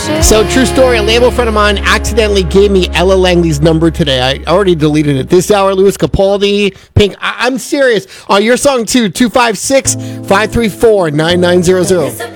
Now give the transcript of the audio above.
So, true story, a label friend of mine accidentally gave me Ella Langley's number today. I already deleted it. This hour, Louis Capaldi, Pink. I'm serious. Your song, too, 256-534-9900.